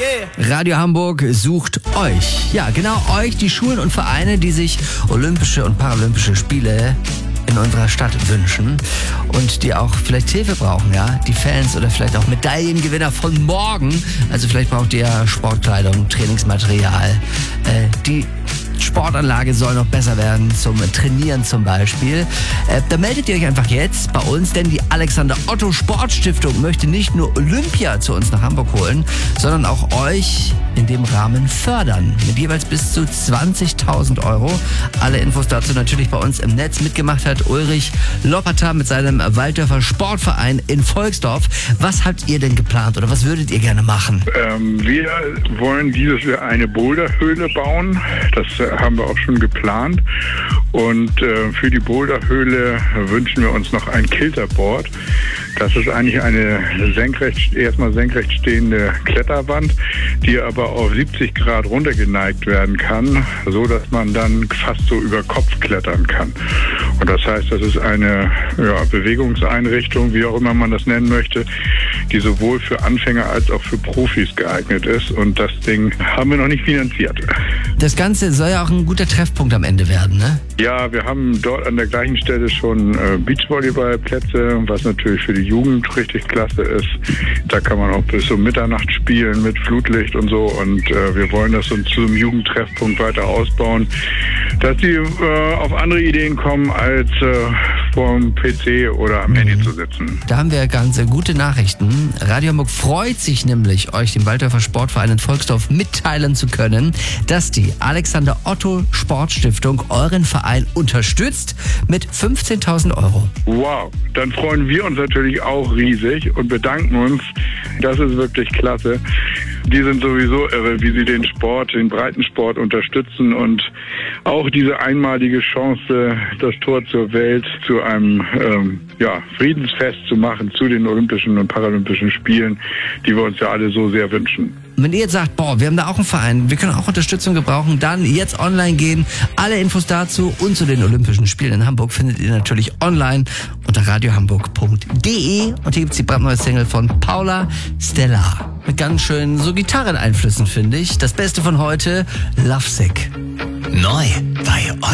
Radio Hamburg sucht euch. Ja, genau euch, die Schulen und Vereine, die sich Olympische und Paralympische Spiele in unserer Stadt wünschen und die auch vielleicht Hilfe brauchen, ja, die Fans oder vielleicht auch Medaillengewinner von morgen. Also vielleicht braucht ihr Sportkleidung, Trainingsmaterial, die Sportanlage soll noch besser werden, zum Trainieren zum Beispiel. Da meldet ihr euch einfach jetzt bei uns, denn die Alexander Otto Sportstiftung möchte nicht nur Olympia zu uns nach Hamburg holen, sondern auch euch in dem Rahmen fördern. Mit jeweils bis zu 20.000 Euro. Alle Infos dazu natürlich bei uns im Netz. Mitgemacht hat Ulrich Lopperter mit seinem Walddörfer Sportverein in Volksdorf. Was habt ihr denn geplant oder was würdet ihr gerne machen? Wir wollen dieses Jahr eine Boulderhöhle bauen. Das haben wir auch schon geplant. Und für die Boulderhöhle wünschen wir uns noch ein Kilterboard. Das ist eigentlich eine erstmal senkrecht stehende Kletterwand, die aber auf 70 Grad runtergeneigt werden kann, so dass man dann fast so über Kopf klettern kann. Und das heißt, das ist eine Bewegungseinrichtung, wie auch immer man das nennen möchte, die sowohl für Anfänger als auch für Profis geeignet ist. Und das Ding haben wir noch nicht finanziert. Das Ganze soll ja auch ein guter Treffpunkt am Ende werden, ne? Ja, wir haben dort an der gleichen Stelle schon Beachvolleyballplätze, was natürlich für die Jugend richtig klasse ist. Da kann man auch bis um Mitternacht spielen mit Flutlicht und so. Und wir wollen das uns zu einem Jugendtreffpunkt weiter ausbauen, dass die auf andere Ideen kommen, als vorm PC oder am Handy zu sitzen. Da haben wir ganz gute Nachrichten. Radio Hamburg freut sich nämlich, euch dem Walddörfer Sportverein in Volksdorf mitteilen zu können, dass die Alexander Otto Sportstiftung euren Verein unterstützt mit 15.000 Euro. Wow, dann freuen wir uns natürlich auch riesig und bedanken uns. Das ist wirklich klasse. Die sind sowieso irre, wie sie den Breitensport unterstützen und auch diese einmalige Chance, das Tor zur Welt zu einem Friedensfest zu machen, zu den Olympischen und Paralympischen Spielen, die wir uns ja alle so sehr wünschen. Wenn ihr jetzt sagt, wir haben da auch einen Verein, wir können auch Unterstützung gebrauchen, dann jetzt online gehen. Alle Infos dazu und zu den Olympischen Spielen in Hamburg findet ihr natürlich online unter radiohamburg.de. Und hier gibt es die brandneue Single von Paula Stella. Mit ganz schönen so Gitarreneinflüssen, finde ich. Das Beste von heute, Lovesick. Neu bei